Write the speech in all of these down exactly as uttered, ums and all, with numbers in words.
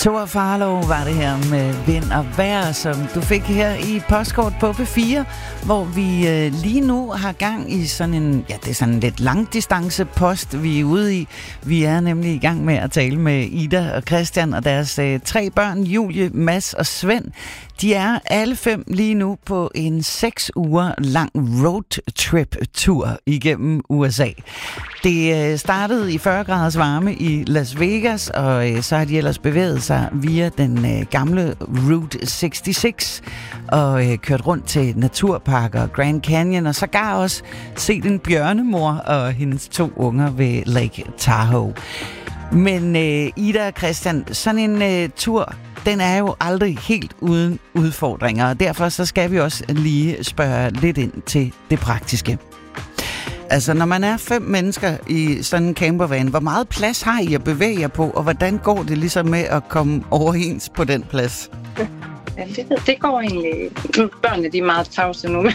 Thor Farlov var det her med Vind og Vejr, som du fik her i Postkort på P fire, hvor vi øh, lige nu har gang i sådan en, ja, det er sådan en lidt langdistance post, vi er ude i. Vi er nemlig i gang med at tale med Ida og Christian og deres øh, tre børn, Julie, Mads og Svend. De er alle fem lige nu på en seks uger lang roadtrip-tur igennem U S A. Det øh, startede i fyrre graders varme i Las Vegas, og øh, så har de ellers bevæget sig via den øh, gamle Route seksogtres og øh, kørt rundt til naturparker, Grand Canyon, og sågar også set en bjørnemor og hendes to unger ved Lake Tahoe. Men øh, Ida og Christian, sådan en øh, tur, den er jo aldrig helt uden udfordringer, og derfor så skal vi også lige spørge lidt ind til det praktiske. Altså, når man er fem mennesker i sådan en campervan, hvor meget plads har I at bevæge jer på, og hvordan går det ligesom med at komme overens på den plads? Ja, det, det går egentlig... Nu, børnene, de er meget tavse nu, men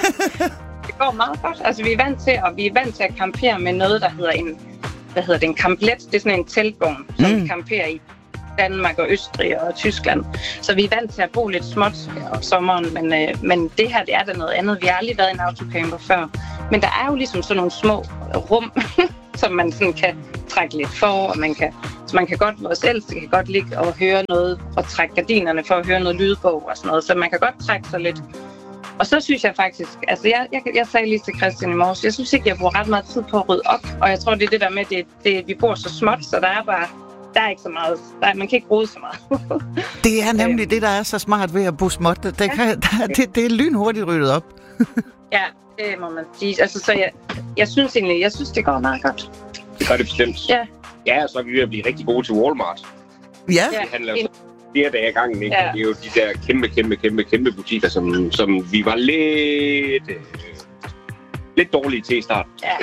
det går meget godt. Altså, vi er vant til, og vi er vant til at campere med noget, der hedder en, hvad hedder det, en camplet. Det er sådan en teltvogn, som mm. vi camperer i Danmark og Østrig og Tyskland. Så vi er vant til at bo lidt småt om sommeren, men, øh, men det her, det er da noget andet. Vi har aldrig været i en autocamper før. Men der er jo ligesom sådan nogle små rum, som man sådan kan trække lidt for, og man kan, så man kan godt, vores ældste kan godt ligge og høre noget, og trække gardinerne for at høre noget lydbog og sådan noget, så man kan godt trække sig lidt. Og så synes jeg faktisk, altså jeg, jeg, jeg sagde lige til Christian i morges, jeg synes ikke, jeg bruger ret meget tid på at rydde op, og jeg tror, det er det der med, det, det vi bor så småt, så der er bare, der er ikke så meget, der, man kan ikke rode så meget. Det er nemlig det, der er så smart ved at bo småt. Det, kan, der, det, det er lynhurtigt ryddet op. Ja, det må man sige. Altså, så jeg, jeg synes egentlig, jeg synes, det går meget godt. Det gør det bestemt. Ja. Ja, og så er vi ved at blive rigtig gode til Walmart. Ja. Det handler jo flere dage ad gangen, ikke? Ja. Det er jo de der kæmpe, kæmpe, kæmpe, kæmpe butikker, som, som vi var lidt, øh, lidt dårlige til i starten. Ja.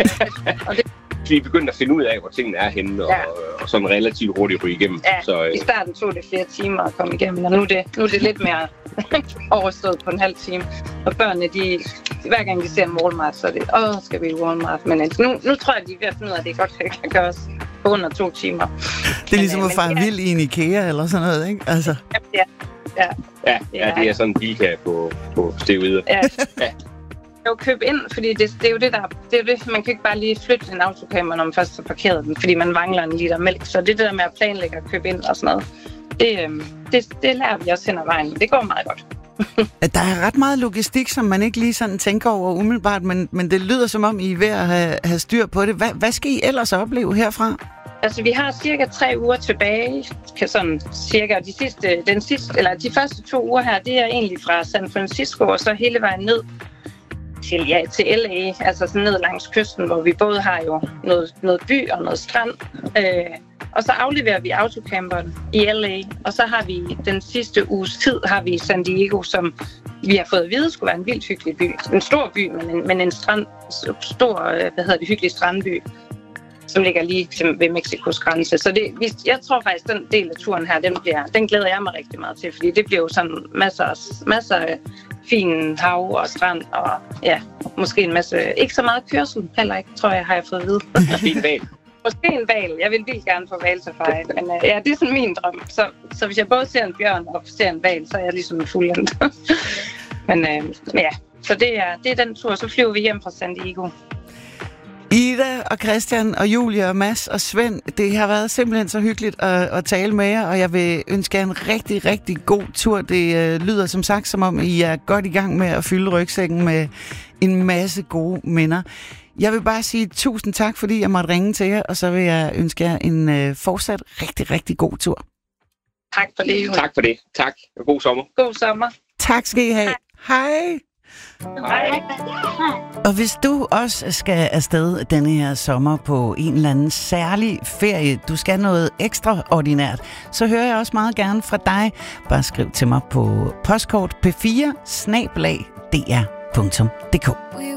Og det vi er begyndt at finde ud af, hvor tingene er henne, og, ja. og, og sådan relativt hurtigt ryge igennem. Ja, så, øh... i starten tog det flere timer at komme igennem, og nu er det, nu er det lidt mere overstået på en halv time. Og børnene, de, hver gang de ser en Walmart, så er det, åh, skal vi i Walmart? Men altså, nu, nu tror jeg, de er ved at finde ud af, at det godt kan gøres på under to timer. Det er ligesom men, at fare ja. vild i en IKEA eller sådan noget, ikke? Altså. Ja, ja. Ja, ja, det er sådan en Bilka på, på steroider. Ja. ja. Jo, købe ind, fordi det, det er jo det der, det er det, man kan ikke bare lige flytte en autocamper, når man først har parkeret den, fordi man mangler en liter mælk. Så det er det der med at planlægge og købe ind og sådan noget. Det, øhm, det, det lærer vi også hen ad vejen. Det går meget godt. Der er ret meget logistik, som man ikke lige sådan tænker over umiddelbart, men, men det lyder som om, I er ved at have, have styr på det. Hvad, hvad skal I ellers opleve herfra? Altså, vi har cirka tre uger tilbage, kan sådan cirka, de sidste, den sidste, eller de første to uger her, det er egentlig fra San Francisco og så hele vejen ned til, ja, til L A, altså sådan ned langs kysten, hvor vi både har jo noget, noget by og noget strand. Øh, og så afleverer vi autocamperen i L A, og så har vi den sidste uges tid, har vi San Diego, som vi har fået at vide skulle være en vildt hyggelig by. En stor by, men en, men en strand, stor, hvad hedder det, hyggelig strandby, som ligger lige ved Mexikos grænse. Så det, jeg tror faktisk, den del af turen her, den, bliver, den glæder jeg mig rigtig meget til, fordi det bliver jo sådan masser, masser af fin hav og strand, og ja, måske en masse, ikke så meget kørsel heller ikke, tror jeg, har jeg fået at vide. Måske en val. Måske en val. Jeg vil vildt gerne få valsafari, men uh, ja, det er sådan min drøm. Så, så hvis jeg både ser en bjørn og ser en val, så er jeg ligesom en fuldendt. men uh, ja, så det er, det er den tur, så flyver vi hjem fra San Diego. Ida og Christian og Julie og Mads og Svend, det har været simpelthen så hyggeligt at, at tale med jer, og jeg vil ønske jer en rigtig, rigtig god tur. Det øh, lyder som sagt, som om I er godt i gang med at fylde rygsækken med en masse gode minder. Jeg vil bare sige tusind tak, fordi jeg måtte ringe til jer, og så vil jeg ønske jer en øh, fortsat rigtig, rigtig god tur. Tak for det, Julie. Tak for det. Tak. Og god sommer. God sommer. Tak skal I have. Hej. Hej. Og hvis du også skal afsted denne her sommer på en eller anden særlig ferie, du skal noget ekstraordinært, så hører jeg også meget gerne fra dig. Bare skriv til mig på postkort p fire snabel-a d r punktum d k.